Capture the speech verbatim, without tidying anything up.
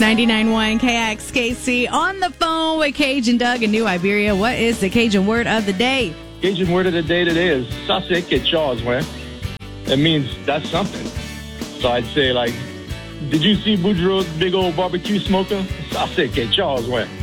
ninety-nine point one K X K C on the phone with Cajun Doug in New Iberia. What is the Cajun word of the day? Cajun word of the day today is "sase que chaws," man. It means that's something. So I'd say, like, did you see Boudreaux's big old barbecue smoker? Sase que chaws, man.